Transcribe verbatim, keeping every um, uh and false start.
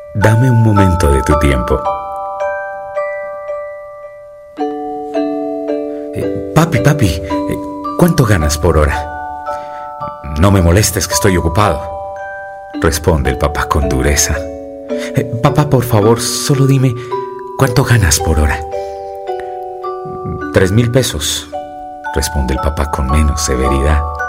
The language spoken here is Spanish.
Dame un momento de tu tiempo. Eh, papi, papi, eh, ¿cuánto ganas por hora? No me molestes, que estoy ocupado, responde el papá con dureza. Eh, papá, por favor, solo dime, ¿cuánto ganas por hora? Tres mil pesos, responde el papá con menos severidad.